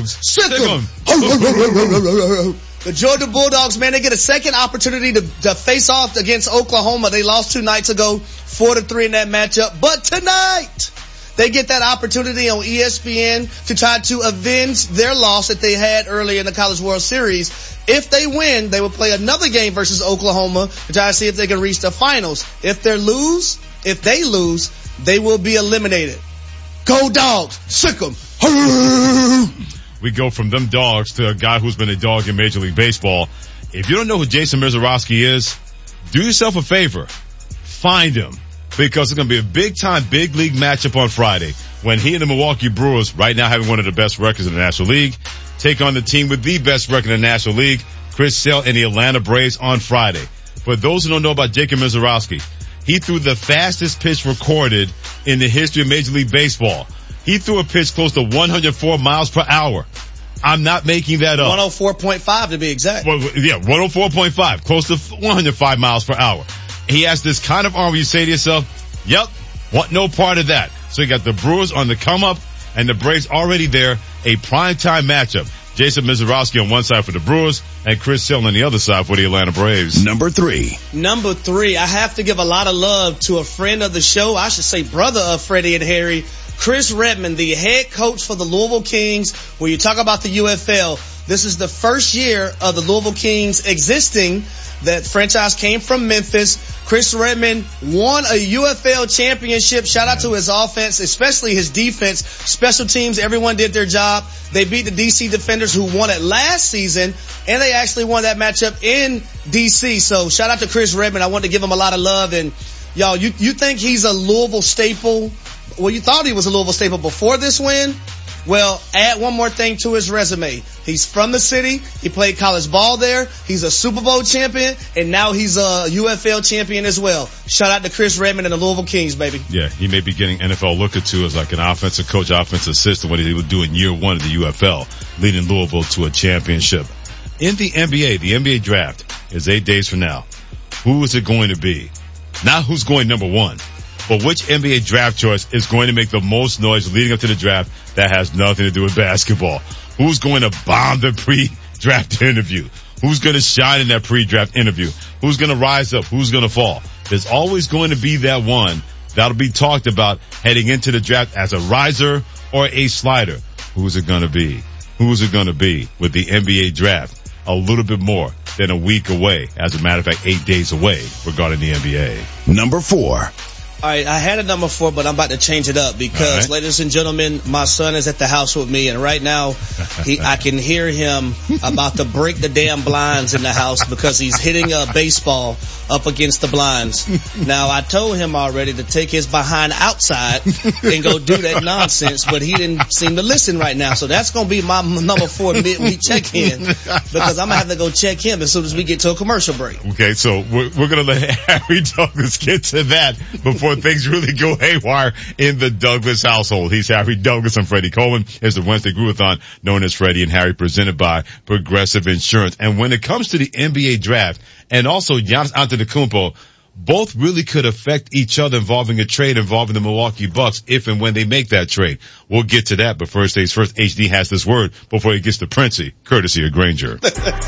Bulldogs, sick 'em. The Georgia Bulldogs, man, they get a second opportunity to face off against Oklahoma. They lost 2 nights ago, 4-3 in that matchup. But tonight, they get that opportunity on ESPN to try to avenge their loss that they had earlier in the College World Series. If they win, they will play another game versus Oklahoma to try to see if they can reach the finals. If they lose, they will be eliminated. Go Dogs, sick 'em. We go from them dogs to a guy who's been a dog in Major League Baseball. If you don't know who Jason Misiorowski is, do yourself a favor. Find him. Because it's going to be a big-time, big league matchup on Friday when he and the Milwaukee Brewers, right now having one of the best records in the National League, take on the team with the best record in the National League, Chris Sale and the Atlanta Braves on Friday. For those who don't know about Jacob Misiorowski, he threw the fastest pitch recorded in the history of Major League Baseball. He threw a pitch close to 104 miles per hour. I'm not making that up. 104.5 to be exact. Well, yeah, 104.5, close to 105 miles per hour. He has this kind of arm where you say to yourself, yep, want no part of that. So you got the Brewers on the come up and the Braves already there, a primetime matchup. Jason Misiorowski on one side for the Brewers and Chris Sale on the other side for the Atlanta Braves. Number three, I have to give a lot of love to a friend of the show. I should say brother of Freddie and Harry, Chris Redmond, the head coach for the Louisville Kings. When you talk about the UFL, this is the first year of the Louisville Kings existing. That franchise came from Memphis. Chris Redmond won a UFL championship. Shout out to his offense, especially his defense. Special teams, everyone did their job. They beat the DC Defenders who won it last season, and they actually won that matchup in DC. So shout out to Chris Redmond. I want to give him a lot of love. And y'all, you think he's a Louisville staple? Well, you thought he was a Louisville staple before this win. Well, add one more thing to his resume. He's from the city. He played college ball there. He's a Super Bowl champion, and now he's a UFL champion as well. Shout out to Chris Redmond and the Louisville Kings, baby. Yeah, he may be getting NFL look at too as like an offensive coach, offensive assistant, what he would do in year one of the UFL, leading Louisville to a championship. In the NBA draft is 8 days from now. Who is it going to be? Not who's going number one, but which NBA draft choice is going to make the most noise leading up to the draft that has nothing to do with basketball? Who's going to bomb the pre-draft interview? Who's going to shine in that pre-draft interview? Who's going to rise up? Who's going to fall? There's always going to be that one that'll be talked about heading into the draft as a riser or a slider. Who's it going to be? Who's it going to be with the NBA draft? A little bit more than a week away. As a matter of fact, 8 days away regarding the NBA. Number four. All right, I had a number 4, but I'm about to change it up because, ladies and gentlemen, my son is at the house with me, and right now I can hear him about to break the damn blinds in the house because he's hitting a baseball up against the blinds. Now, I told him already to take his behind outside and go do that nonsense, but he didn't seem to listen right now. So that's going to be my number 4 midweek check-in because I'm going to have to go check him as soon as we get to a commercial break. Okay, so we're going to let Harry Douglas get to that before things really go haywire in the Douglas household. He's Harry Douglas and Freddie Coleman. It's the Wednesday Groovathon known as Freddie and Harry, presented by Progressive Insurance. And when it comes to the NBA draft and also Giannis Antetokounmpo, both really could affect each other involving a trade involving the Milwaukee Bucks if and when they make that trade. We'll get to that, but first things first, HD has this word before he gets to Princey, courtesy of Grainger.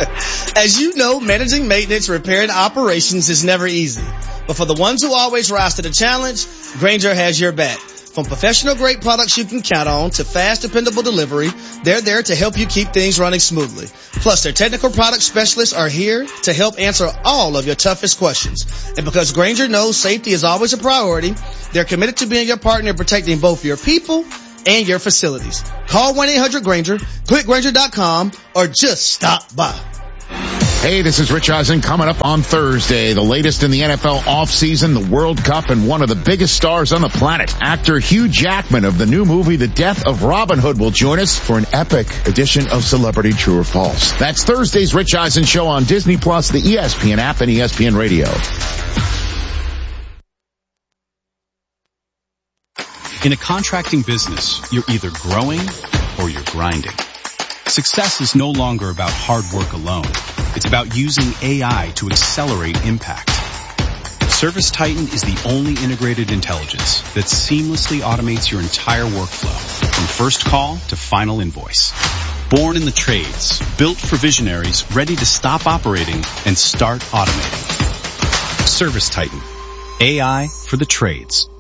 As you know, managing maintenance, repair, and operations is never easy. But for the ones who always rise to the challenge, Grainger has your back. From professional-grade products you can count on to fast, dependable delivery, they're there to help you keep things running smoothly. Plus, their technical product specialists are here to help answer all of your toughest questions. And because Grainger knows safety is always a priority, they're committed to being your partner in protecting both your people and your facilities. Call 1-800-GRAINGER, click Grainger.com, or just stop by. Hey, this is Rich Eisen. Coming up on Thursday, the latest in the NFL offseason, the World Cup, and one of the biggest stars on the planet. Actor Hugh Jackman of the new movie The Death of Robin Hood will join us for an epic edition of Celebrity True or False. That's Thursday's Rich Eisen Show on Disney+, the ESPN app, and ESPN Radio. In a contracting business, you're either growing or you're grinding. Success is no longer about hard work alone. It's about using AI to accelerate impact. ServiceTitan is the only integrated intelligence that seamlessly automates your entire workflow, from first call to final invoice. Born in the trades, built for visionaries, ready to stop operating and start automating. Service Titan. AI for the trades.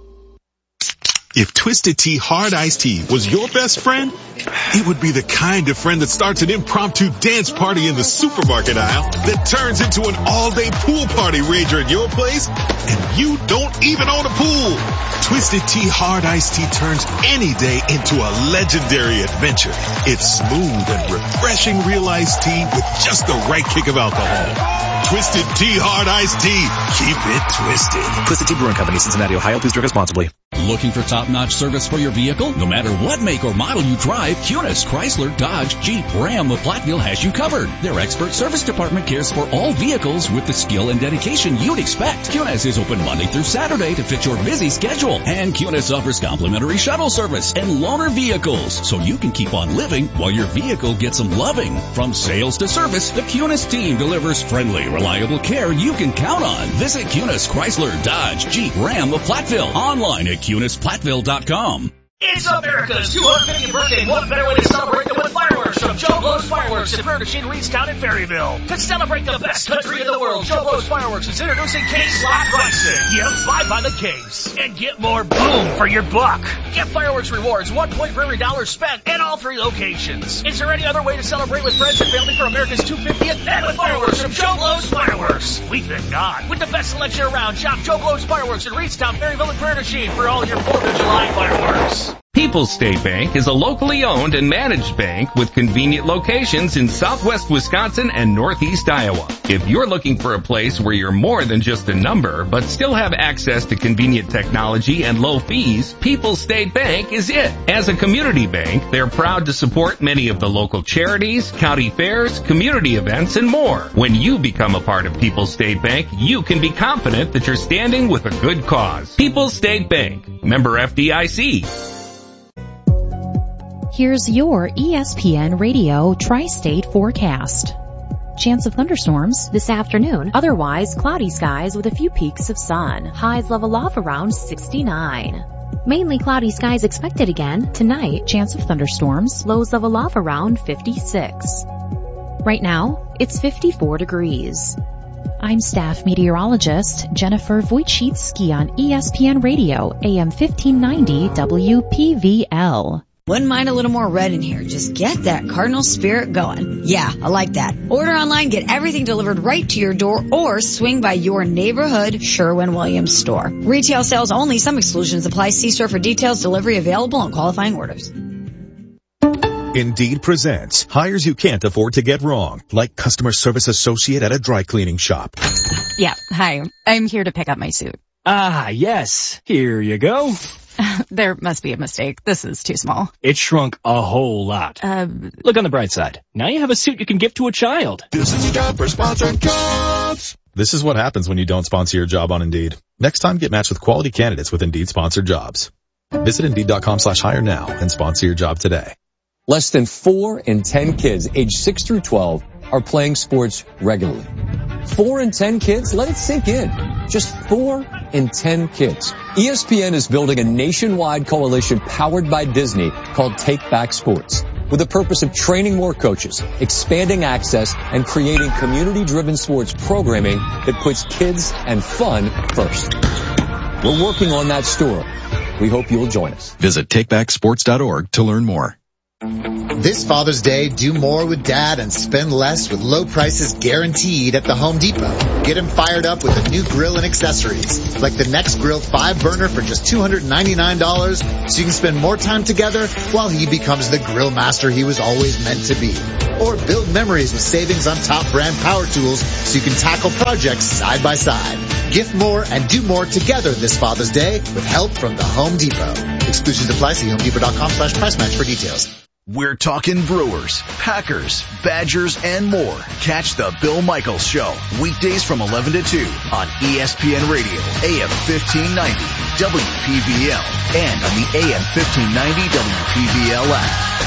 If Twisted Tea Hard Iced Tea was your best friend, it would be the kind of friend that starts an impromptu dance party in the supermarket aisle that turns into an all-day pool party rager at your place, and you don't even own a pool. Twisted Tea Hard Iced Tea turns any day into a legendary adventure. It's smooth and refreshing real iced tea with just the right kick of alcohol. Twisted Tea Hard Iced Tea. Keep it twisted. Twisted Tea Brewing Company, Cincinnati, Ohio. Please drink responsibly. Looking for top-notch service for your vehicle? No matter what make or model you drive, Cunis, Chrysler, Dodge, Jeep, Ram, or Platteville has you covered. Their expert service department cares for all vehicles with the skill and dedication you'd expect. Cunis is open Monday through Saturday to fit your busy schedule. And Cunis offers complimentary shuttle service and loaner vehicles, so you can keep on living while your vehicle gets some loving. From sales to service, the Cunis team delivers friendly, reliable care you can count on. Visit Cunis, Chrysler, Dodge, Jeep, Ram, or Platteville online at CunisPlatteville.com. It's America's 250th birthday. What better way to celebrate than with fireworks from Joe Blow's Fireworks in Prairie du Chien, Reedstown, and Ferryville. To celebrate the best country in the world, Joe Blow's Fireworks is introducing case slot pricing. Yep, buy by the case and get more boom for your buck. Get fireworks rewards, 1 point for every $1 spent at all 3 locations. Is there any other way to celebrate with friends and family for America's 250th and with fireworks from Joe Blow's Fireworks? We think not. With the best selection around, shop Joe Blow's Fireworks in Reedstown, Ferryville, and Prairie du Chien for all your 4th of July fireworks. People's State Bank is a locally owned and managed bank with convenient locations in southwest Wisconsin and northeast Iowa. If you're looking for a place where you're more than just a number, but still have access to convenient technology and low fees, People's State Bank is it. As a community bank, they're proud to support many of the local charities, county fairs, community events, and more. When you become a part of People's State Bank, you can be confident that you're standing with a good cause. People's State Bank, member FDIC. Here's your ESPN Radio Tri-State forecast. Chance of thunderstorms this afternoon. Otherwise, cloudy skies with a few peaks of sun. Highs level off around 69. Mainly cloudy skies expected again tonight. Chance of thunderstorms. Lows level off around 56. Right now, it's 54 degrees. I'm staff meteorologist Jennifer Wojcicki on ESPN Radio, AM 1590 WPVL. Wouldn't mind a little more red in here. Just get that Cardinal spirit going. Yeah, I like that. Order online, get everything delivered right to your door, or swing by your neighborhood Sherwin-Williams store. Retail sales only. Some exclusions apply. See store for details. Delivery available on qualifying orders. Indeed presents hires you can't afford to get wrong, like customer service associate at a dry cleaning shop. Yeah, hi. I'm here to pick up my suit. Ah, yes. Here you go. There must be a mistake. This is too small. It shrunk a whole lot. Look on the bright side. Now you have a suit you can give to a child. This is a job for Sponsored Jobs. This is what happens when you don't sponsor your job on Indeed. Next time, get matched with quality candidates with Indeed Sponsored Jobs. Visit Indeed.com/hire now and sponsor your job today. Less than 4 in 10 kids aged 6 through 12 are playing sports regularly. 4 in 10 kids? Let it sink in. Just 4 in 10 kids. ESPN is building a nationwide coalition powered by Disney called Take Back Sports, with the purpose of training more coaches, expanding access, and creating community-driven sports programming that puts kids and fun first. We're working on that story. We hope you'll join us. Visit takebacksports.org to learn more. This Father's Day, do more with Dad and spend less with low prices guaranteed at the Home Depot. Get him fired up with a new grill and accessories, like the Next Grill 5-burner for just $299, so you can spend more time together while he becomes the grill master he was always meant to be. Or build memories with savings on top brand power tools so you can tackle projects side by side. Gift more and do more together this Father's Day with help from the Home Depot. Exclusions apply. See HomeDepot.com/price match for details. We're talking Brewers, Packers, Badgers, and more. Catch the Bill Michaels Show, weekdays from 11 to 2 on ESPN Radio, AM 1590, WPVL, and on the AM 1590 WPVL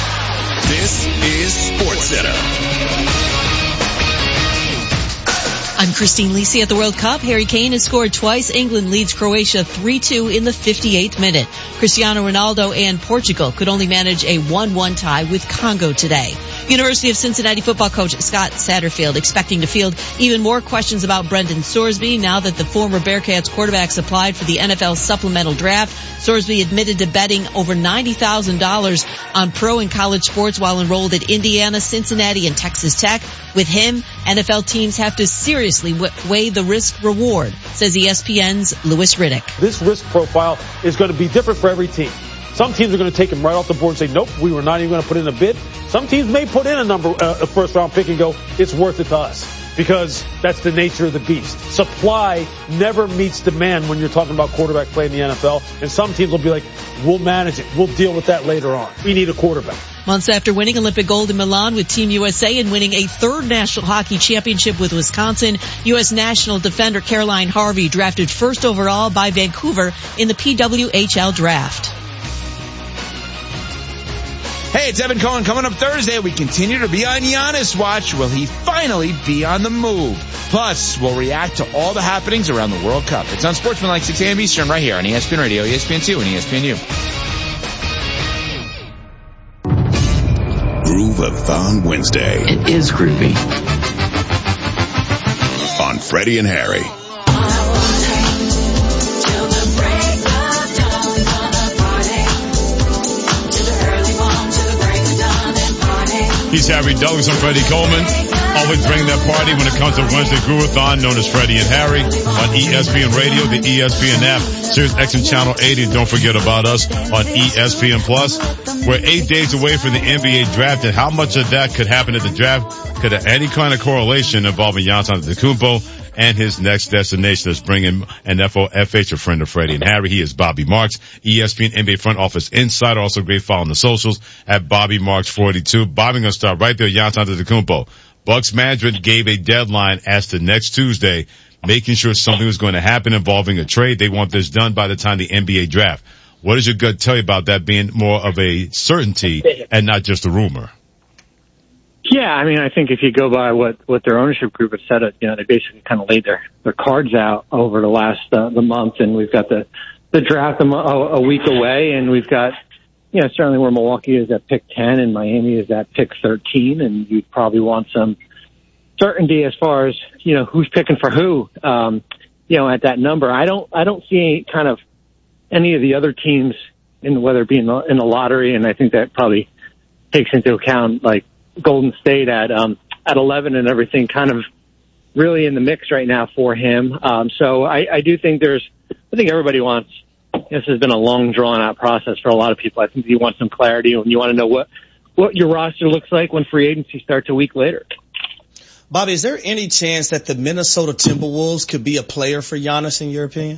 app. This is SportsCenter. I'm Christine Lisi at the World Cup. Harry Kane has scored twice. England leads Croatia 3-2 in the 58th minute. Cristiano Ronaldo and Portugal could only manage a 1-1 tie with Congo today. University of Cincinnati football coach Scott Satterfield expecting to field even more questions about Brendan Sorsby now that the former Bearcats quarterbacks applied for the NFL supplemental draft. Sorsby admitted to betting over $90,000 on pro and college sports while enrolled at Indiana, Cincinnati, and Texas Tech. With him, NFL teams have to seriously weigh the risk-reward, says ESPN's Louis Riddick. This risk profile is going to be different for every team. Some teams are going to take him right off the board and say, nope, we were not even going to put in a bid. Some teams may put in a first-round pick and go, it's worth it to us, because that's the nature of the beast. Supply never meets demand when you're talking about quarterback play in the NFL, and some teams will be like, we'll manage it. We'll deal with that later on. We need a quarterback. Months after winning Olympic gold in Milan with Team USA and winning a third National Hockey Championship with Wisconsin, U.S. national defender Caroline Harvey drafted first overall by Vancouver in the PWHL draft. Hey, it's Evan Cohen. Coming up Thursday, we continue to be on Giannis watch. Will he finally be on the move? Plus, we'll react to all the happenings around the World Cup. It's on Sportsmanlike 6 a.m. Eastern right here on ESPN Radio, ESPN2, and ESPNU. Groove-a-thon Wednesday. It is groovy. On Freddie and Harry. He's Harry Douglas. I'm Freddie Coleman. Always bring that party when it comes to Wednesday Groove-a-thon, known as Freddie and Harry, on ESPN Radio, the ESPN app, Sirius XM Channel 80. And don't forget about us on ESPN Plus. We're 8 days away from the NBA draft, and how much of that could happen at the draft? Could have any kind of correlation involving Giannis Antetokounmpo and his next destination. Let's bring in an FOFH, a friend of Freddie and Harry. He is Bobby Marks, ESPN NBA front office insider. Also great follow on the socials at Bobby Marks 42. Bobby, gonna start right there. Giannis Antetokounmpo. Bucks management gave a deadline as to next Tuesday, making sure something was going to happen involving a trade. They want this done by the time the NBA draft. What does your gut tell you about that being more of a certainty and not just a rumor? Yeah, I mean, I think if you go by what their ownership group has said, they basically kind of laid their cards out over the last the month, and we've got the draft a week away, and we've got, certainly where Milwaukee is at pick 10 and Miami is at pick 13, and you'd probably want some certainty as far as, who's picking for who, at that number. I don't see kind of any of the other teams whether it be in the lottery, and I think that probably takes into account like Golden State at 11 and everything kind of really in the mix right now for him. So I do think I think everybody wants, this has been a long drawn out process for a lot of people. I think you want some clarity and you want to know what your roster looks like when free agency starts a week later. Bobby, is there any chance that the Minnesota Timberwolves could be a player for Giannis in your opinion?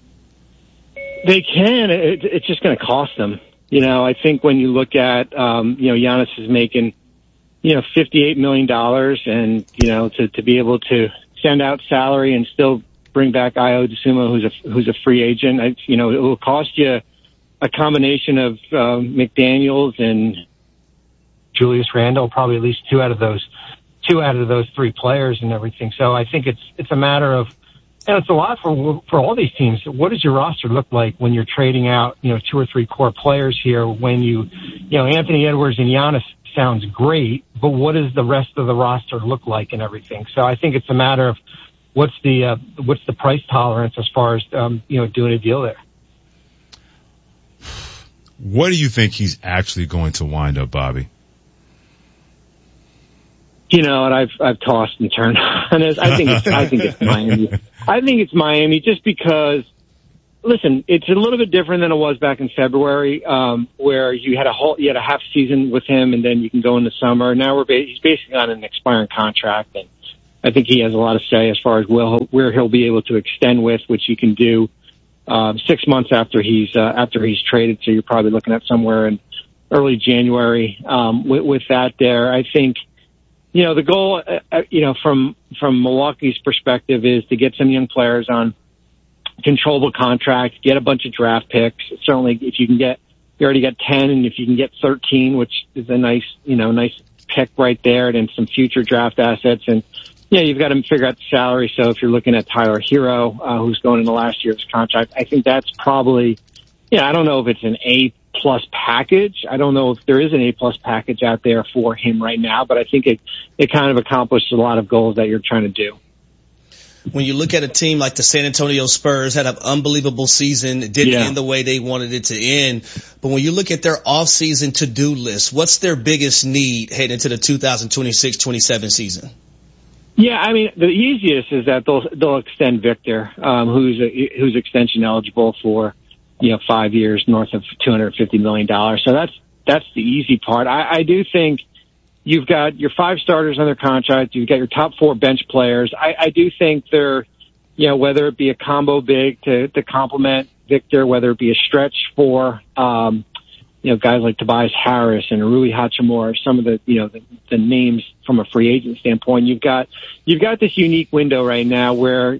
They can. It's just going to cost them. I think when you look at, Giannis is making, $58 million and, to be able to send out salary and still bring back Ayo Dosunmu, who's a free agent, it will cost you a combination of, McDaniels and Julius Randle, probably at least two out of those three players and everything. So I think it's a matter of, and it's a lot for all these teams. What does your roster look like when you're trading out, 2 or 3 core players here? When Anthony Edwards and Giannis sounds great, but what does the rest of the roster look like and everything? So I think it's a matter of what's the price tolerance as far as doing a deal there. What do you think he's actually going to wind up, Bobby? And I've tossed and turned on it. I think it's Miami. I think it's Miami just because, listen, it's a little bit different than it was back in February, where you had a half season with him and then you can go in the summer. Now he's basically on an expiring contract, and I think he has a lot of say as far as where he'll be able to extend with, which you can do 6 months after he's traded. So you're probably looking at somewhere in early January with that there. I think. The goal, from Milwaukee's perspective is to get some young players on controllable contracts, get a bunch of draft picks. Certainly, if you already got 10, and if you can get 13, which is a nice pick right there, and then some future draft assets. And, Yeah, you've got to figure out the salary. So if you're looking at Tyler Hero, who's going into last year's contract, I think that's probably, I don't know if it's an A-plus package. I don't know if there is an A-plus package out there for him right now, but I think it kind of accomplished a lot of goals that you're trying to do. When you look at a team like the San Antonio Spurs, had an unbelievable season, it didn't end the way they wanted it to end. But when you look at their off-season to-do list, what's their biggest need heading into the 2026-27 season? Yeah, I mean, the easiest is that they'll extend Victor, who's extension eligible for, 5 years, north of $250 million. So that's the easy part. I do think you've got your 5 starters under contract. You've got your top 4 bench players. I do think they're, whether it be a combo big to complement Victor, whether it be a stretch for, guys like Tobias Harris and Rui Hachimura, some of the names from a free agent standpoint. You've got this unique window right now where,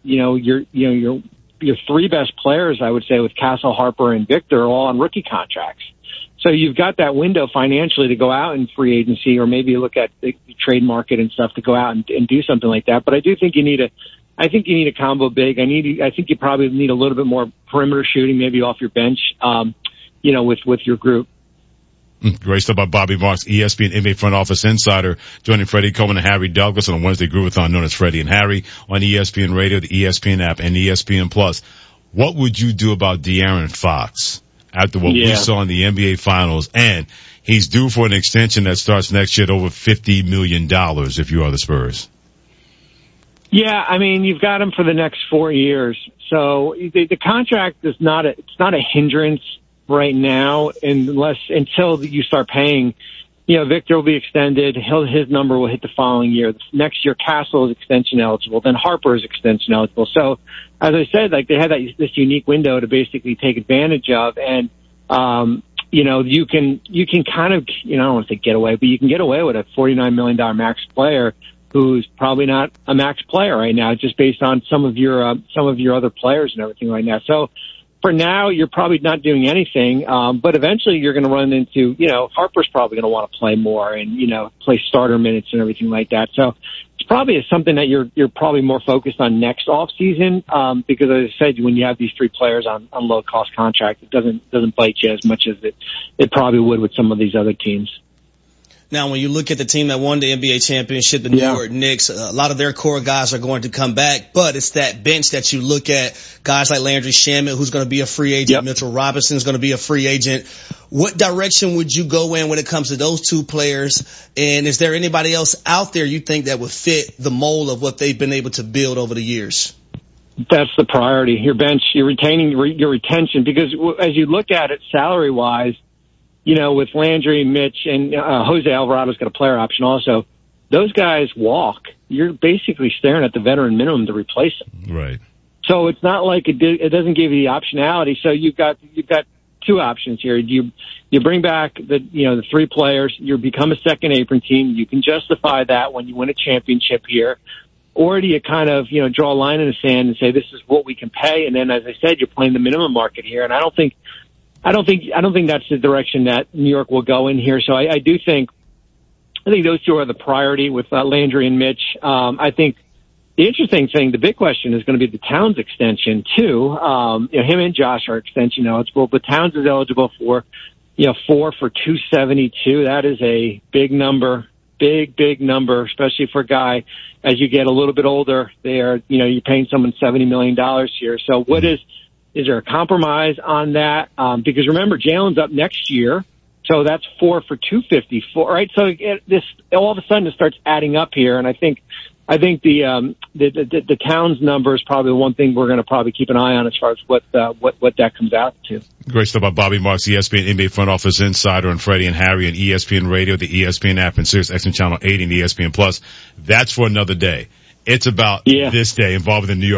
your 3 best players, I would say, with Castle, Harper, and Victor are all on rookie contracts. So you've got that window financially to go out in free agency, or maybe look at the trade market and stuff to go out and do something like that. But I do think you need a combo big. I think you probably need a little bit more perimeter shooting, maybe off your bench, with your group. Great stuff by Bobby Marks, ESPN NBA front office insider, joining Freddie Coleman and Harry Douglas on a Wednesday Groovathon known as Freddie and Harry on ESPN Radio, the ESPN app, and ESPN Plus. What would you do about De'Aaron Fox after what we saw in the NBA Finals? And he's due for an extension that starts next year at over $50 million if you are the Spurs. Yeah, I mean, you've got him for the next 4 years. So the contract is it's not a hindrance right now, until you start paying. Victor will be extended. His number will hit the following year. Next year, Castle is extension eligible. Then Harper is extension eligible. So, as I said, they had this unique window to basically take advantage of. And, you can kind of, I don't want to say get away, but you can get away with a $49 million max player who's probably not a max player right now, just based on some of your other players and everything right now. So, for now, you're probably not doing anything, but eventually you're going to run into, Harper's probably going to want to play more and, play starter minutes and everything like that. So it's probably something that you're probably more focused on next off season, because as I said, when you have these 3 players on low cost contract, it doesn't bite you as much as it probably would with some of these other teams. Now, when you look at the team that won the NBA championship, the New York Knicks, a lot of their core guys are going to come back, but it's that bench that you look at, guys like Landry Shamet, who's going to be a free agent, Mitchell Robinson is going to be a free agent. What direction would you go in when it comes to those 2 players? And is there anybody else out there you think that would fit the mold of what they've been able to build over the years? That's the priority. Your bench, you're retaining your retention, because as you look at it salary-wise, with Landry, Mitch, and Jose Alvarado's got a player option also. Those guys walk. You're basically staring at the veteran minimum to replace them. Right. So it's not like it doesn't give you the optionality. So you've got 2 options here. You bring back the 3 players. You become a second apron team. You can justify that when you win a championship here. Or do you kind of draw a line in the sand and say this is what we can pay? And then, as I said, you're playing the minimum market here. And I don't think that's the direction that New York will go in here. So I think those 2 are the priority with Landry and Mitch. I think the interesting thing, the big question, is going to be the Towns extension too. Him and Josh are extension eligible, but Towns is eligible for 4 for $272. That is a big number, big number, especially for a guy as you get a little bit older. You're paying someone $70 million here. So is there a compromise on that? Because remember, Jalen's up next year, so that's 4 for $254, right? So this all of a sudden it starts adding up here, and I think the Towns number is probably the one thing we're going to probably keep an eye on as far as what that comes out to. Great stuff by Bobby Marks, ESPN NBA front office insider, and Freddie and Harry on ESPN Radio, the ESPN app, and Sirius XM Channel 80 and ESPN Plus. That's for another day. It's about this day involving the New York